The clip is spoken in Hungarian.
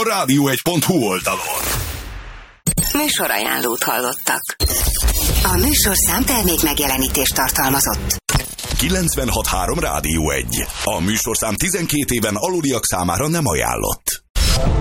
rádió1.hu oldalon. Műsorajánlót hallottak. A műsorszám termék megjelenítést tartalmazott. 96.3 Rádió 1. A műsorszám 12 éven aluliak számára nem ajánlott.